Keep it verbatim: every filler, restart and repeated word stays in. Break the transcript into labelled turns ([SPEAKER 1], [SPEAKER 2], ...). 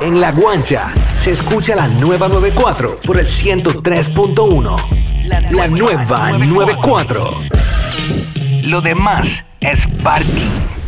[SPEAKER 1] En La Guancha se escucha la nueva noventa y cuatro por el ciento tres punto uno. La nueva noventa y cuatro. Lo demás es parking.